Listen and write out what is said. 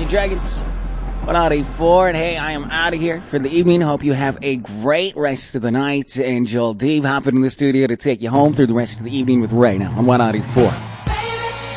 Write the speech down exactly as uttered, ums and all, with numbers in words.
Imagine Dragons. one out of four, and hey, I am out of here for the evening. Hope you have a great rest of the night. And Joel Dave hopping in the studio to take you home through the rest of the evening with Ray now on one out of four.